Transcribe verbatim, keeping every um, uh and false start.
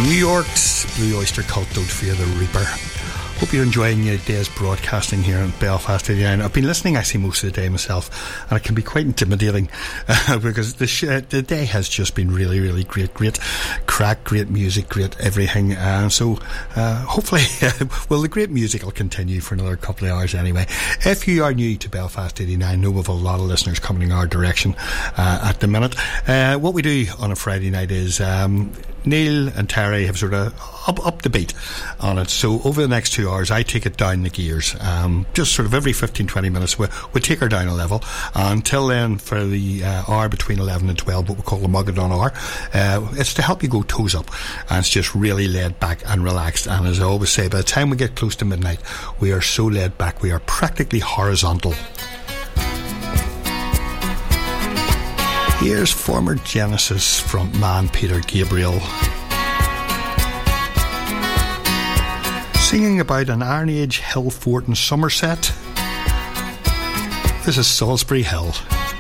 New York's Blue Oyster Cult, Don't Fear the Reaper. Hope you're enjoying your day's broadcasting here in Belfast eighty-nine. I've been listening actually most of the day myself, and it can be quite intimidating uh, because the, sh- the day has just been really, really great. Great crack, great music, great everything. Uh, so uh, hopefully, uh, well, the great music will continue for another couple of hours anyway. If you are new to Belfast eighty-nine, I know we have a lot of listeners coming in our direction uh, at the minute. Uh, what we do on a Friday night is um, Neil and Terry have sort of up, up the beat on it. So over the next two hours, I take it down the gears. Um, just sort of every fifteen to twenty minutes, we we take her down a level. Until then, for the uh, hour between eleven and twelve, what we call the Mogadon hour, uh, it's to help you go toes up. And it's just really laid back and relaxed. And as I always say, by the time we get close to midnight, we are so laid back, we are practically horizontal. Here's former Genesis frontman Peter Gabriel singing about an Iron Age hill fort in Somerset. This is Salisbury Hill.